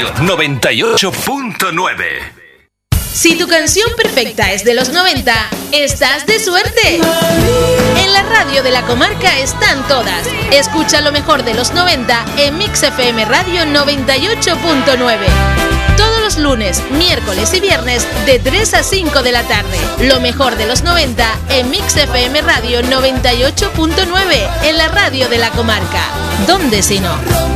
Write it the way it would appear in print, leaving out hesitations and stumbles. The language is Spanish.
Radio 98.9. Si tu canción perfecta es de los 90, estás de suerte. En la radio de la comarca están todas. Escucha lo mejor de los 90 en Mix FM Radio 98.9. Todos los lunes, miércoles y viernes de 3 a 5 de la tarde. Lo mejor de los 90 en Mix FM Radio 98.9 en la radio de la comarca. ¿Dónde si no?